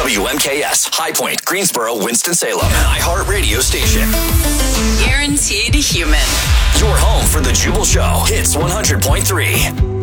WMKS, High Point, Greensboro, Winston-Salem, iHeart radio station. Guaranteed human. Your home for the Jubal Show. Hits 100.3.